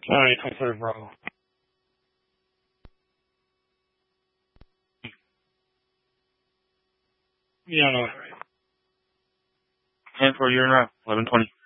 Alright, 23rd Bravo. Yeah, no. And for your 1120.